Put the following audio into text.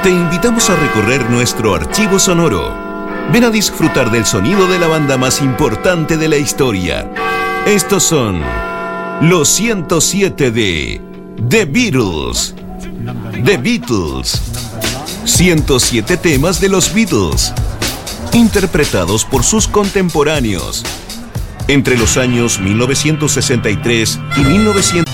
Te invitamos a recorrer nuestro archivo sonoro. Ven a disfrutar del sonido de la banda más importante de la historia. Estos son los 107 de The Beatles. The Beatles. 107 temas de los Beatles, interpretados por sus contemporáneos entre los años 1963 y 1970.